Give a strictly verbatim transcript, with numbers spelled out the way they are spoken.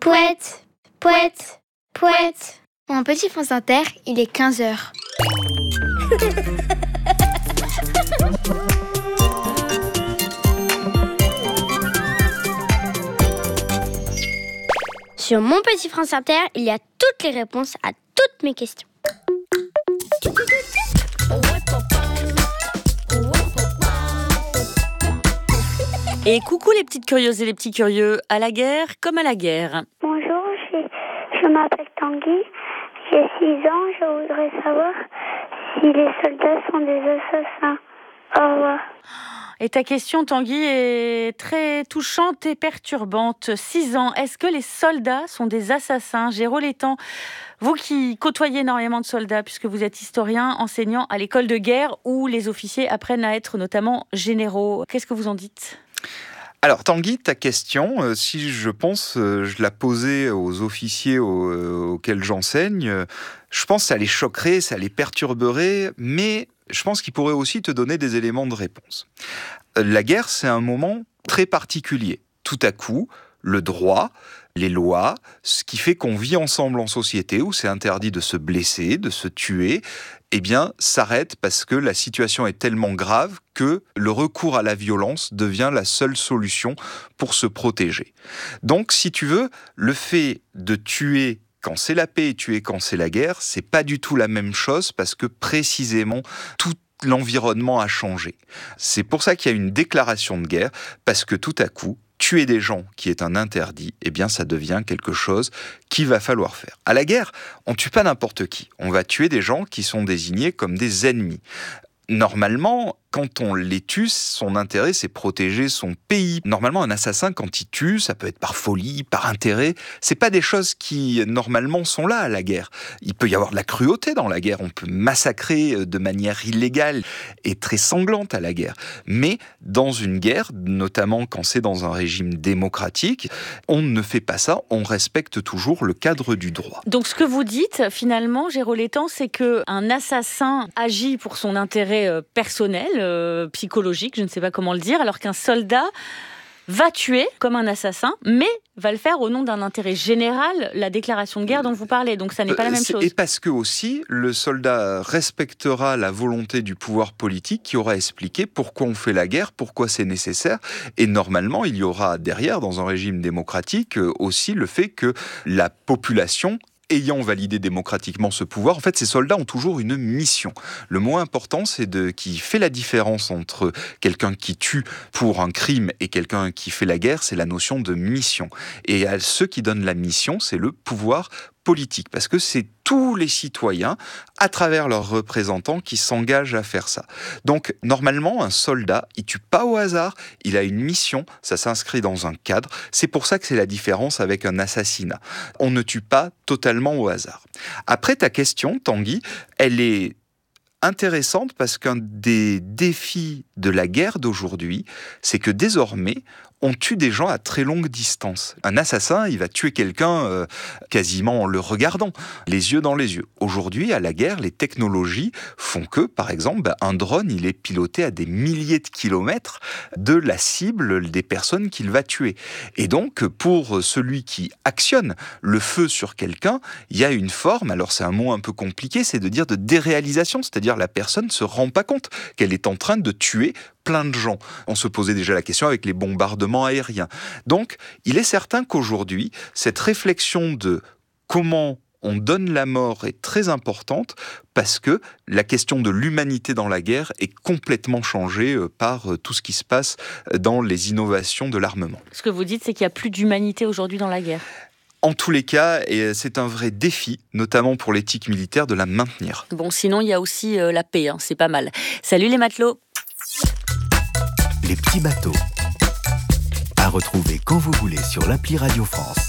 Pouette, pouette, pouette. Mon petit France Inter, il est quinze heures. Sur mon petit France Inter, il y a toutes les réponses à toutes mes questions. Et coucou les petites curieuses et les petits curieux, à la guerre comme à la guerre. Bonjour, je, je m'appelle Tanguy, j'ai six ans, je voudrais savoir si les soldats sont des assassins. Au revoir. Et ta question, Tanguy, est très touchante et perturbante. six ans, est-ce que les soldats sont des assassins ? Géraud Létang, vous qui côtoyez énormément de soldats, puisque vous êtes historien, enseignant à l'école de guerre, où les officiers apprennent à être notamment généraux. Qu'est-ce que vous en dites ? Alors Tanguy, ta question, euh, si je pense, euh, je la posais aux officiers aux, euh, auxquels j'enseigne, euh, je pense que ça les choquerait, ça les perturberait, mais je pense qu'il pourrait aussi te donner des éléments de réponse. Euh, la guerre, c'est un moment très particulier. Tout à coup, le droit, les lois, ce qui fait qu'on vit ensemble en société, où c'est interdit de se blesser, de se tuer, eh bien, s'arrête parce que la situation est tellement grave que le recours à la violence devient la seule solution pour se protéger. Donc, si tu veux, le fait de tuer quand c'est la paix et tuer quand c'est la guerre, c'est pas du tout la même chose parce que précisément, tout l'environnement a changé. C'est pour ça qu'il y a une déclaration de guerre, parce que tout à coup, tuer des gens qui est un interdit, eh bien ça devient quelque chose qu'il va falloir faire. À la guerre, on ne tue pas n'importe qui. On va tuer des gens qui sont désignés comme des ennemis. Normalement, quand on les tue, son intérêt, c'est protéger son pays. Normalement, un assassin, quand il tue, ça peut être par folie, par intérêt. C'est pas des choses qui, normalement, sont là à la guerre. Il peut y avoir de la cruauté dans la guerre. On peut massacrer de manière illégale et très sanglante à la guerre. Mais dans une guerre, notamment quand c'est dans un régime démocratique, on ne fait pas ça. On respecte toujours le cadre du droit. Donc, ce que vous dites, finalement, Géraud Létang, c'est qu'un assassin agit pour son intérêt personnel, Euh, psychologique, je ne sais pas comment le dire, alors qu'un soldat va tuer comme un assassin, mais va le faire au nom d'un intérêt général, la déclaration de guerre dont vous parlez. Donc ça n'est pas la même chose. Et parce que aussi, le soldat respectera la volonté du pouvoir politique qui aura expliqué pourquoi on fait la guerre, pourquoi c'est nécessaire. Et normalement, il y aura derrière, dans un régime démocratique, aussi le fait que la population ayant validé démocratiquement ce pouvoir, en fait, ces soldats ont toujours une mission. Le mot important, c'est de qui fait la différence entre quelqu'un qui tue pour un crime et quelqu'un qui fait la guerre, c'est la notion de mission. Et à ceux qui donnent la mission, c'est le pouvoir politique, parce que c'est tous les citoyens, à travers leurs représentants, qui s'engagent à faire ça. Donc, normalement, un soldat, il tue pas au hasard, il a une mission, ça s'inscrit dans un cadre. C'est pour ça que c'est la différence avec un assassinat. On ne tue pas totalement au hasard. Après, ta question, Tanguy, elle est intéressante parce qu'un des défis de la guerre d'aujourd'hui, c'est que désormais, on tue des gens à très longue distance. Un assassin, il va tuer quelqu'un euh, quasiment en le regardant, les yeux dans les yeux. Aujourd'hui, à la guerre, les technologies font que, par exemple, bah, un drone, il est piloté à des milliers de kilomètres de la cible des personnes qu'il va tuer. Et donc, pour celui qui actionne le feu sur quelqu'un, il y a une forme, alors c'est un mot un peu compliqué, c'est de dire de déréalisation, c'est-à-dire la personne ne se rend pas compte qu'elle est en train de tuer plein de gens. On se posait déjà la question avec les bombardements aériens. Donc, il est certain qu'aujourd'hui, cette réflexion de comment on donne la mort est très importante parce que la question de l'humanité dans la guerre est complètement changée par tout ce qui se passe dans les innovations de l'armement. Ce que vous dites, c'est qu'il n'y a plus d'humanité aujourd'hui dans la guerre. En tous les cas, et c'est un vrai défi, notamment pour l'éthique militaire, de la maintenir. Bon, sinon, il y a aussi euh, la paix, hein, c'est pas mal. Salut les matelots. Les petits bateaux. À retrouver quand vous voulez sur l'appli Radio France.